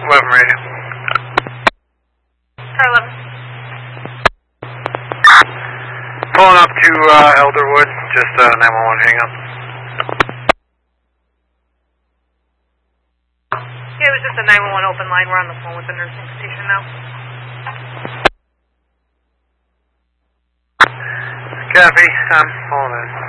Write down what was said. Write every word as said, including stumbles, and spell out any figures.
eleven radio. Star eleven. Pulling up to uh, Elderwood, just uh, nine one one hang up. Yeah, it was just a nine one one open line. We're on the phone with the nursing station now. Copy, I'm pulling in.